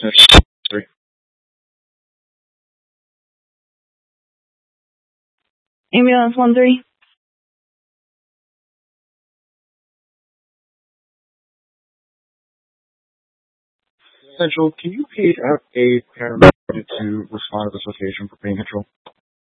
Three. Ambulance 1-3. Central, can you page out a paramedic to respond to this location for pain control?